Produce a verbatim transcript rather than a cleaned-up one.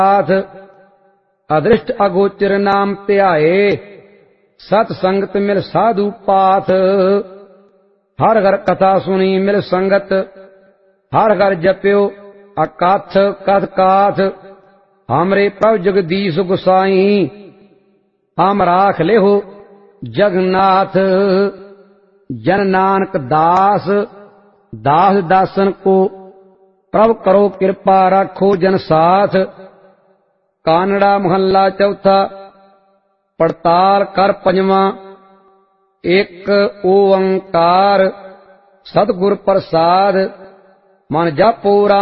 साथ अदृष्ट अगोचर नाम ध्याए सत संगत मिल साधु पाथ हर घर कथा सुनी मिल संगत हर घर जप्यो अकथ कथ काथ हमरे प्रभु जगदीश गुसाई हम राख लेहो जगन्नाथ जन नानक दास दास दासन को प्रभु करो कृपा रखो जन साथ। कानड़ा महला चौथा पड़ताल कर पंजवा एक ओंकार सतगुर प्रसाद मन जापो